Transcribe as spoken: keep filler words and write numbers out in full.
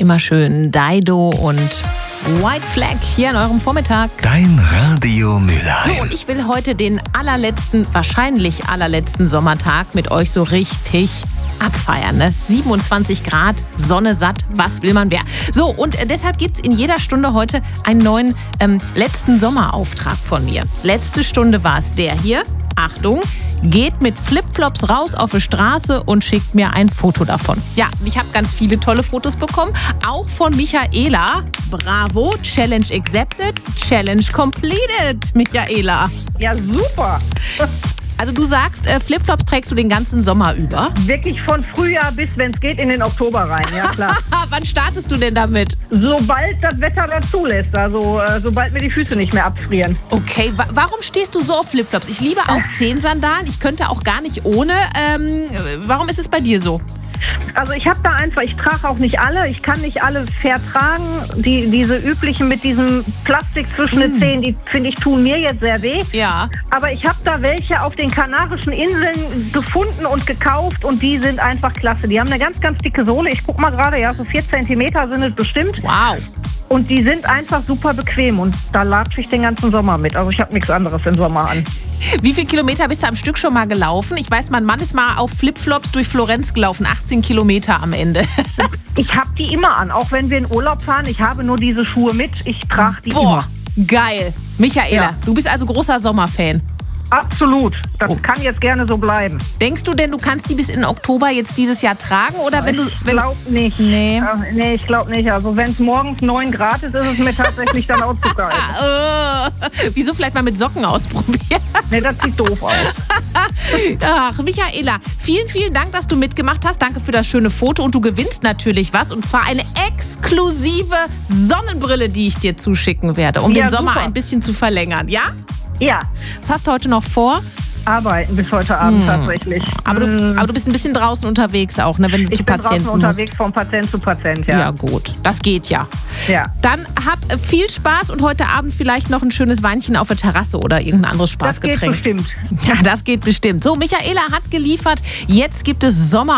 immer schön Dido und White Flag hier in eurem Vormittag. Dein Radio Mülheim. So, und ich will heute den allerletzten, wahrscheinlich allerletzten Sommertag mit euch so richtig abfeiern. Ne? siebenundzwanzig Grad, Sonne satt, was will man mehr? So, und äh, deshalb gibt es in jeder Stunde heute einen neuen ähm, letzten Sommerauftrag von mir. Letzte Stunde war es der hier. Achtung, geht mit Flipflops raus auf die Straße und schickt mir ein Foto davon. Ja, ich habe ganz viele tolle Fotos bekommen, auch von Michaela. Bravo, Challenge accepted, Challenge completed, Michaela. Ja, super. Also du sagst, äh, Flipflops trägst du den ganzen Sommer über? Wirklich von Frühjahr bis, wenn es geht, in den Oktober rein, ja klar. Wann startest du denn damit? Sobald das Wetter das zulässt, also äh, sobald mir die Füße nicht mehr abfrieren. Okay, wa- warum stehst du so auf Flipflops? Ich liebe auch Zehensandalen, ich könnte auch gar nicht ohne. Ähm, warum ist es bei dir so? Also ich habe da einfach, ich trage auch nicht alle, ich kann nicht alle vertragen. Die, diese üblichen mit diesem Plastik zwischen den Zehen, die finde ich tun mir jetzt sehr weh. Ja. Aber ich habe da welche auf den Kanarischen Inseln gefunden und gekauft und die sind einfach klasse. Die haben eine ganz, ganz dicke Sohle. Ich guck mal gerade, ja, so vier Zentimeter sind es bestimmt. Wow. Und die sind einfach super bequem und da latsche ich den ganzen Sommer mit. Also ich habe nichts anderes im Sommer an. Wie viele Kilometer bist du am Stück schon mal gelaufen? Ich weiß, mein Mann ist mal auf Flipflops durch Florenz gelaufen. achtzehn Kilometer am Ende. Ich habe die immer an, auch wenn wir in Urlaub fahren. Ich habe nur diese Schuhe mit. Ich trage die Boah, immer. geil. Michaela, Ja. du bist also großer Sommerfan. Absolut. Das Oh. kann jetzt gerne so bleiben. Denkst du denn, du kannst die bis in Oktober jetzt dieses Jahr tragen? Oder wenn du. Ich Wenn, glaube nicht. Nee. Äh, nee, ich glaube nicht. Also wenn es morgens neun Grad ist, ist es mir tatsächlich dann auch zu kalt. Ah, oh. Wieso vielleicht mal mit Socken ausprobieren? Nee, das sieht doof aus. Ach, Michaela, vielen, vielen Dank, dass du mitgemacht hast. Danke für das schöne Foto. Und du gewinnst natürlich was. Und zwar eine exklusive Sonnenbrille, die ich dir zuschicken werde, um Ja, den Sommer super. ein bisschen zu verlängern. Ja? Ja, Was hast du heute noch vor? arbeiten bis heute Abend tatsächlich. Aber du, Mm, aber du bist ein bisschen draußen unterwegs auch, ne, wenn du ich zu bin Patienten draußen musst. unterwegs vom Patient zu Patient, Ja. ja. gut. Das geht ja. Ja. Dann hab viel Spaß und heute Abend vielleicht noch ein schönes Weinchen auf der Terrasse oder irgendein anderes Das geht Spaßgetränk. bestimmt. Ja, das geht bestimmt. So, Michaela hat geliefert. Jetzt gibt es Sommer.